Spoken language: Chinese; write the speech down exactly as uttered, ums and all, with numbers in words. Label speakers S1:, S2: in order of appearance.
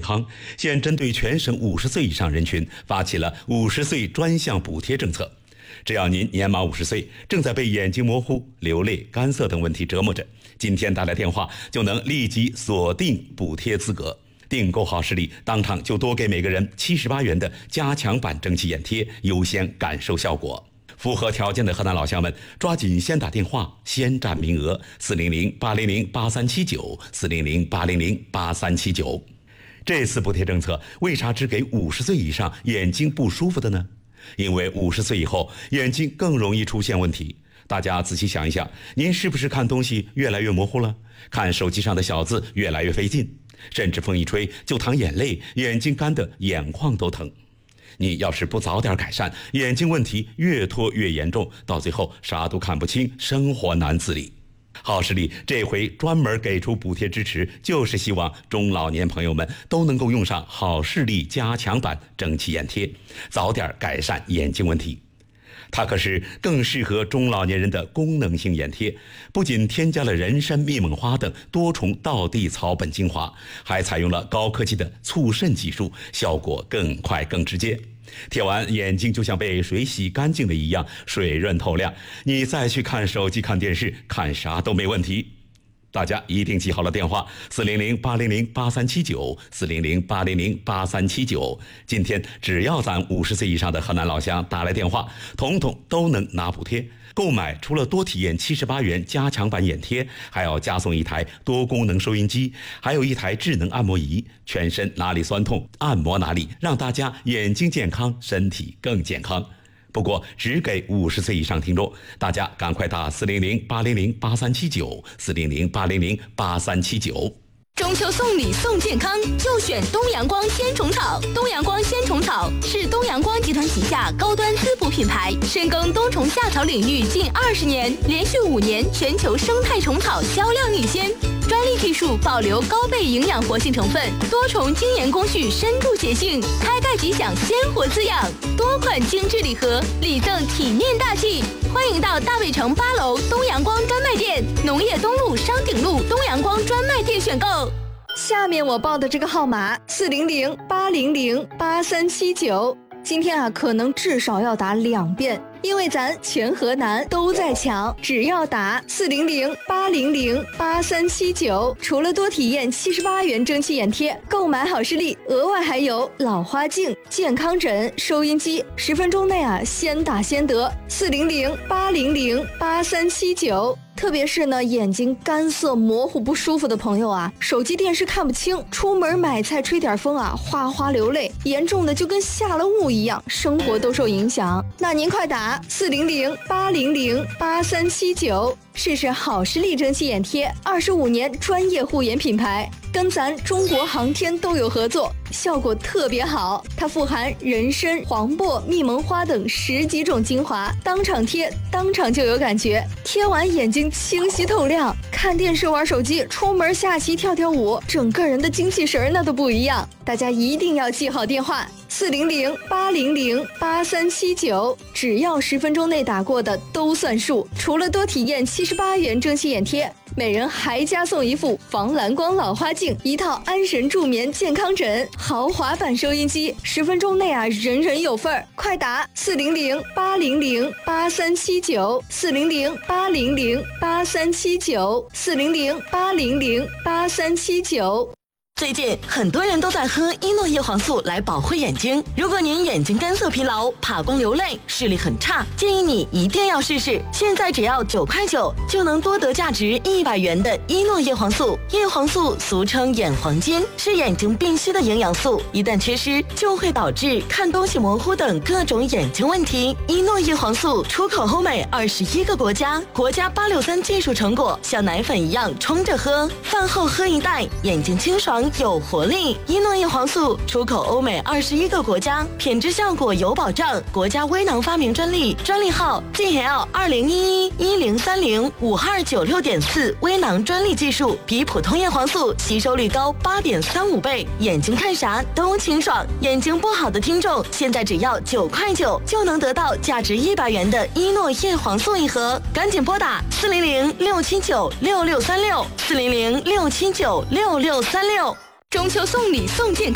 S1: 康现针对全省五十岁以上人群发起了五十岁专项补贴政策。只要您年满五十岁，正在被眼睛模糊、流泪、干涩等问题折磨着，今天打来电话就能立即锁定补贴资格。订购好视力，当场就多给每个人七十八元的加强版蒸汽眼贴，优先感受效果。符合条件的河南老乡们，抓紧先打电话，先占名额，四零零八零零八三七九，四零零八零零八三七九。这次补贴政策为啥只给五十岁以上眼睛不舒服的呢？因为五十岁以后眼睛更容易出现问题。大家仔细想一想，您是不是看东西越来越模糊了？看手机上的小字越来越费劲，甚至风一吹就淌眼泪，眼睛干得眼眶都疼。你要是不早点改善，眼睛问题越拖越严重，到最后啥都看不清，生活难自理。好视力这回专门给出补贴支持，就是希望中老年朋友们都能够用上好视力加强版蒸汽眼贴，早点改善眼睛问题。它可是更适合中老年人的功能性眼贴，不仅添加了人参、蜜蒙花等多重道地草本精华，还采用了高科技的促渗技术，效果更快更直接。贴完眼睛就像被水洗干净了一样，水润透亮，你再去看手机、看电视、看啥都没问题。大家一定记好了电话：四零零八零零八三七九，四零零八零零八三七九。今天只要咱五十岁以上的河南老乡打来电话，统统都能拿补贴。购买除了多体验七十八元加强版眼贴，还要加送一台多功能收音机，还有一台智能按摩仪，全身哪里酸痛按摩哪里，让大家眼睛健康，身体更健康。不过只给五十岁以上听众，大家赶快打四零零八零零八三七九，四零零八零零八三七九。
S2: 中秋送礼送健康，就选东阳光鲜虫草。东阳光鲜虫草是东阳光集团旗下高端滋补品牌，深耕冬虫夏草领域近二十年，连续五年全球生态虫草销量领先。专利技术保留高倍营养活性成分，多重精研工序深度洁净，开盖即享鲜活滋养。多款精致礼盒，礼赠体面大气。欢迎到大卫城八楼东阳光专卖店、农业东路商鼎路东阳光专卖店选购。
S3: 下面我报的这个号码四零零八零零八三七九，今天啊可能至少要打两遍，因为咱全河南都在抢，只要打四零零八零零八三七九，除了多体验七十八元蒸汽眼贴，购买好视力额外还有老花镜、健康枕、收音机，十分钟内啊先打先得。四零零八零零八三七九。特别是呢，眼睛干涩、模糊、不舒服的朋友啊，手机、电视看不清，出门买菜吹点风啊，哗哗流泪，严重的就跟下了雾一样，生活都受影响。那您快打四零零八零零八三七九，试试好视力蒸汽眼贴，二十五年专业护眼品牌，跟咱中国航天都有合作，效果特别好。它富含人参、黄柏、蜜蒙花等十几种精华，当场贴，当场就有感觉，贴完眼睛清晰透亮，看电视、玩手机、出门下棋、跳跳舞，整个人的精气神那都不一样。大家一定要记好电话：四零零八零零八三七九，只要十分钟内打过的都算数。除了多体验七十八元蒸汽眼贴，每人还加送一副防蓝光老花镜，一套安神助眠健康枕，豪华版收音机，十分钟内啊人人有份儿。快打四零零八零零八三七九，四零零八零零八三七九，四零零八零零八三七九。
S2: 最近很多人都在喝伊诺叶黄素来保护眼睛。如果您眼睛干涩疲劳、怕光流泪、视力很差，建议你一定要试试。现在只要九块九就能多得价值一百元的伊诺叶黄素。叶黄素俗称眼黄金，是眼睛必需的营养素，一旦缺失就会导致看东西模糊等各种眼睛问题。伊诺叶黄素出口欧美二十一个国家，国家八六三技术成果，像奶粉一样冲着喝，饭后喝一袋，眼睛清爽有活力。伊诺叶黄素出口欧美二十一个国家，品质效果有保障，国家微囊发明专利，专利号 G L 二零一一一零三零五二九六点四，微囊专利技术，比普通叶黄素吸收率高八点三五倍，眼睛看啥都清爽。眼睛不好的听众，现在只要九块九就能得到价值一百元的伊诺叶黄素一盒，赶紧拨打四零零六七九六六三六四零零六七九六六三六。中秋送礼送健康。